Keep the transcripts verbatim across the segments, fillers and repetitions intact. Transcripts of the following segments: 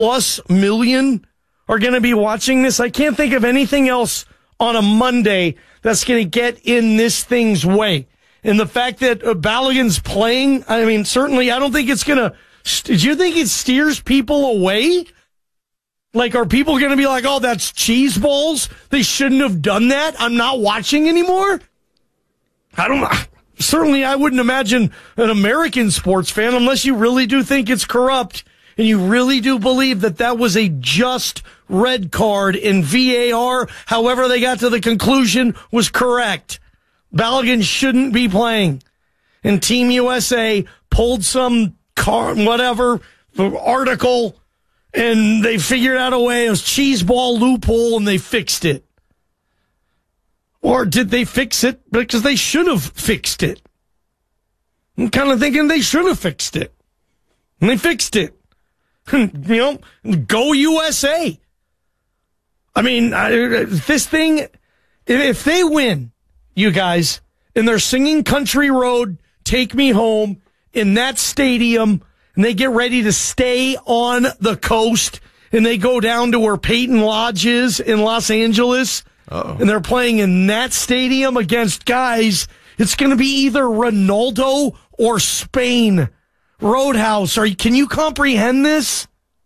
plus million are going to be watching this. I can't think of anything else on a Monday that's going to get in this thing's way. And the fact that uh, Balogun's playing, I mean, certainly I don't think it's going to, do you think it steers people away? Like, are people going to be like, oh, that's cheese balls? They shouldn't have done that. I'm not watching anymore? I don't know. Certainly, I wouldn't imagine an American sports fan, unless you really do think it's corrupt and you really do believe that that was a just red card in V A R, however they got to the conclusion was correct. Balogun shouldn't be playing. And Team U S A pulled some car, whatever, article, and they figured out a way. It was cheese ball loophole, and they fixed it. Or did they fix it? Because they should have fixed it. I'm kind of thinking they should have fixed it. And they fixed it. You know, go U S A. I mean, I, this thing, if they win, you guys, and they're singing Country Road, Take Me Home, in that stadium, and they get ready to stay on the coast, and they go down to where Peyton Lodge is in Los Angeles, Uh-oh. and they're playing in that stadium against guys, it's going to be either Ronaldo or Spain. Roadhouse, are you, can you comprehend this?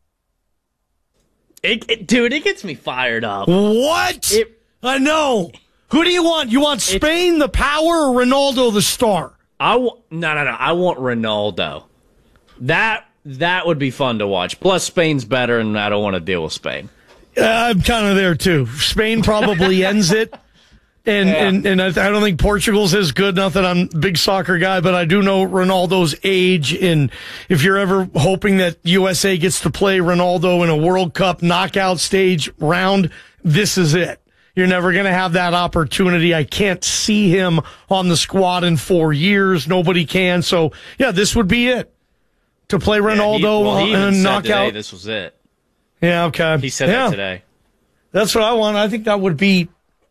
It, it, dude, it gets me fired up. What? It, I know. Who do you want? You want Spain, the power, or Ronaldo, the star? I w- no, no, no. I want Ronaldo. That that would be fun to watch. Plus, Spain's better, and I don't want to deal with Spain. Uh, I'm kind of there, too. Spain probably ends it. And, yeah. and and I don't think Portugal's as good. Not that I'm a big soccer guy, but I do know Ronaldo's age. And if you're ever hoping that U S A gets to play Ronaldo in a World Cup knockout stage round, this is it. You're never going to have that opportunity. I can't see him on the squad in four years. Nobody can. So, yeah, this would be it. To play Ronaldo yeah, he, well, he in a said knockout. Today this was it. Yeah, okay. He said yeah. that today. That's what I want. I think that would be...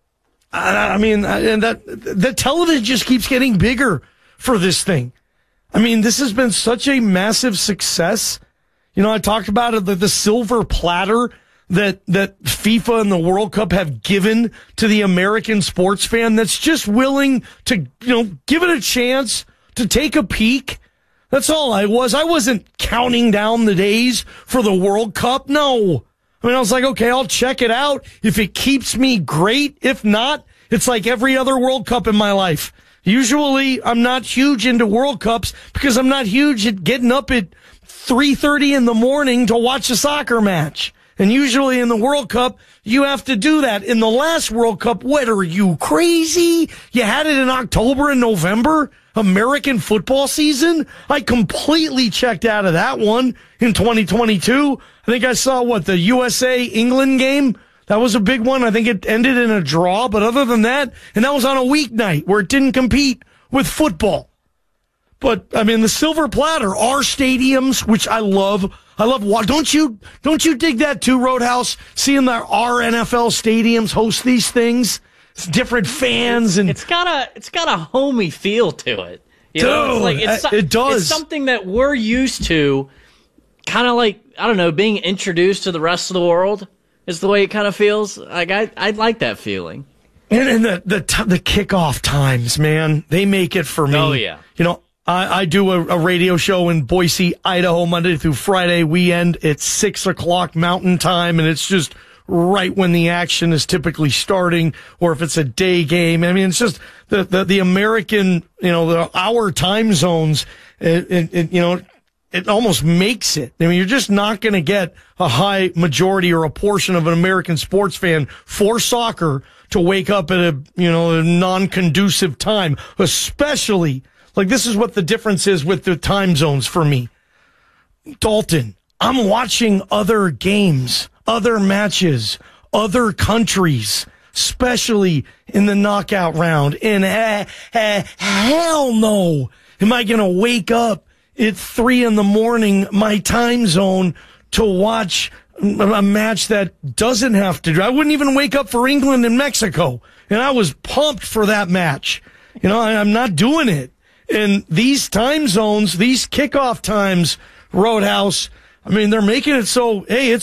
I mean, and that the television just keeps getting bigger for this thing. I mean, this has been such a massive success. You know, I talked about it, the, the silver platter that that FIFA and the World Cup have given to the American sports fan that's just willing to, you know, give it a chance, to take a peek. That's all I was. I wasn't counting down the days for the World Cup. No. I mean, I was like, okay, I'll check it out. If it keeps me, great. If not, it's like every other World Cup in my life. Usually, I'm not huge into World Cups because I'm not huge at getting up at three thirty in the morning to watch a soccer match. And usually in the World Cup, you have to do that. In the last World Cup, what are you, crazy? You had it in October and November? American football season? I completely checked out of that one in twenty twenty-two. I think I saw, what, the U S A-England game? That was a big one. I think it ended in a draw, but other than that, and that was on a weeknight where it didn't compete with football. But, I mean, the silver platter, our stadiums, which I love. I love, don't you, don't you dig that too, Roadhouse? Seeing the, our N F L stadiums host these things? It's different fans and it's got a it's got a homey feel to it. You Dude, know, it's like it's, it does. It's something that we're used to, kind of like, I don't know, being introduced to the rest of the world is the way it kind of feels. Like I I like that feeling. And, and the the t- the kickoff times, man, they make it for me. Oh yeah. You know, I, I do a, a radio show in Boise, Idaho, Monday through Friday. We end at six o'clock Mountain Time, and it's just right when the action is typically starting, or if it's a day game. I mean, it's just the, the, the American, you know, the, our time zones, it, it, it, you know, it almost makes it. I mean, you're just not going to get a high majority or a portion of an American sports fan for soccer to wake up at a, you know, a non-conducive time, especially, like, this is what the difference is with the time zones for me. Dalton, I'm watching other games, other matches, other countries, especially in the knockout round. And uh, uh, hell no, am I going to wake up at three in the morning, my time zone, to watch a match that doesn't have to do. I wouldn't even wake up for England and Mexico. And I was pumped for that match. You know, I, I'm not doing it. And these time zones, these kickoff times, Roadhouse, I mean, they're making it so, hey, it's